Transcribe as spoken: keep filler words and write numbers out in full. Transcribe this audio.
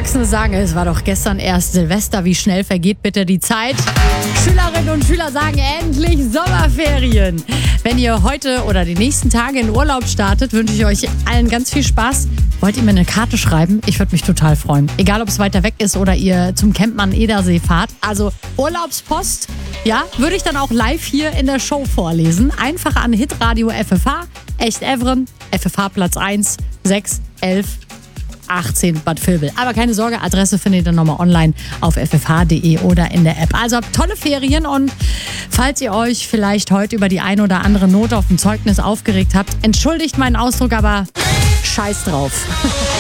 Erwachsene sagen, es war doch gestern erst Silvester, wie schnell vergeht bitte die Zeit? Schülerinnen und Schüler sagen endlich Sommerferien. Wenn ihr heute oder die nächsten Tage in Urlaub startet, wünsche ich euch allen ganz viel Spaß. Wollt ihr mir eine Karte schreiben? Ich würde mich total freuen. Egal, ob es weiter weg ist oder ihr zum Campen an Edersee fahrt. Also Urlaubspost, ja, würde ich dann auch live hier in der Show vorlesen. Einfach an Hitradio F F H, Echt Evren, F F H Platz eins, sechs, elf, achtzehn Bad Vilbel. Aber keine Sorge, Adresse findet ihr nochmal online auf f f h punkt d e oder in der App. Also habt tolle Ferien und falls ihr euch vielleicht heute über die ein oder andere Note auf dem Zeugnis aufgeregt habt, entschuldigt meinen Ausdruck, aber scheiß drauf.